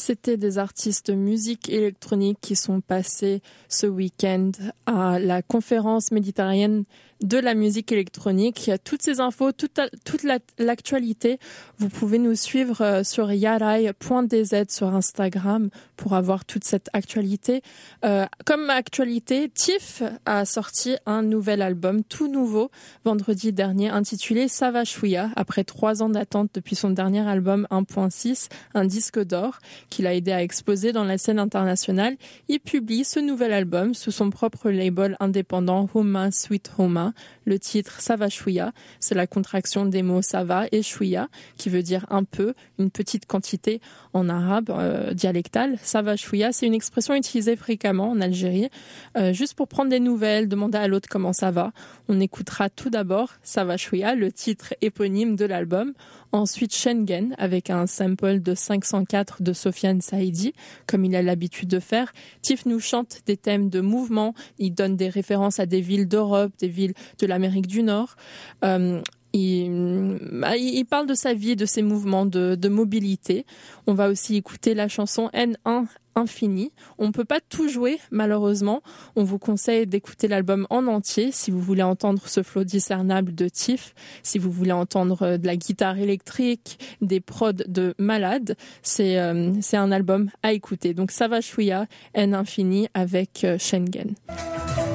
C'était des artistes musique électronique qui sont passés ce week-end à la conférence méditerranéenne de la musique électronique. Il y a toutes ces infos, toute l'actualité. Vous pouvez nous suivre sur yarai.dz sur Instagram pour avoir toute cette actualité. Comme actualité, Tiff a sorti un nouvel album, tout nouveau, vendredi dernier, intitulé Sava Chouïa, après 3 ans d'attente depuis son dernier album 1.6, un disque d'or, qui l'a aidé à exploser dans la scène internationale. Il publie ce nouvel album sous son propre label indépendant Homa Sweet Homa. Le titre Sava Chouïa, c'est la contraction des mots Sava et Chouïa, qui veut dire un peu, une petite quantité en arabe dialectal. Sava Chouïa, c'est une expression utilisée fréquemment en Algérie, juste pour prendre des nouvelles, demander à l'autre comment ça va. On écoutera tout d'abord Sava Chouïa, le titre éponyme de l'album. Ensuite Schengen, avec un sample de 504 de Sofiane Saïdi, comme il a l'habitude de faire. Tiff nous chante des thèmes de mouvement, il donne des références à des villes d'Europe, des villes de l'Amérique du Nord. Il parle de sa vie, de ses mouvements de mobilité. On va aussi écouter la chanson N1 Infini. On ne peut pas tout jouer, malheureusement. On vous conseille d'écouter l'album en entier si vous voulez entendre ce flow discernable de Tiff, si vous voulez entendre de la guitare électrique, des prods de malade. C'est un album à écouter. Donc Sava Chouïa, N Infini avec Schengen.